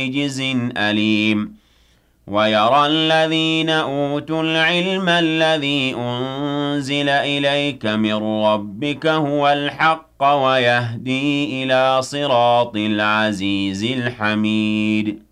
رِجْزٍ أَلِيمٍ وَيَرَى الَّذِينَ أُوتُوا الْعِلْمَ الَّذِي أُنزِلَ إِلَيْكَ مِن رَّبِّكَ هُوَ الْحَقَّ وَيَهْدِي إِلَىٰ صِرَاطِ الْعَزِيزِ الْحَمِيدِ